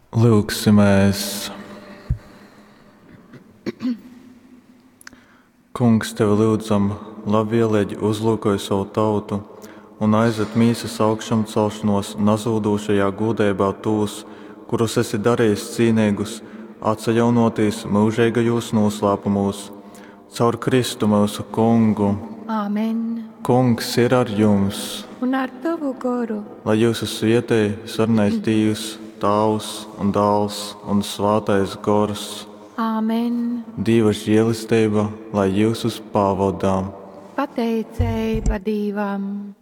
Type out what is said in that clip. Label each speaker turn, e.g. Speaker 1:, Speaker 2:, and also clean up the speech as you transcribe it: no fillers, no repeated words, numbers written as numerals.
Speaker 1: Lūksimies! Kungs, tevi lūdzam, labvēlīgi uzlūkoj savu tautu un aizved mīsas augšām celšanos nazūdošajā gūdībā tos, kurus esi darījis cīnīgus, atjaunotīs mūžīgajos noslēpumos. Caur Kristu mūsu Kungu.
Speaker 2: Āmen.
Speaker 1: Kungs ir ar jums,
Speaker 2: Un ar tavu garu.
Speaker 1: lai jūsu svētī sarunais Dievs, Tēvs un Dēls un Svētais Gars.
Speaker 2: Āmen.
Speaker 1: Dieva žēlastība, lai jūs uz pavadām.
Speaker 2: Pateicēja Dievam.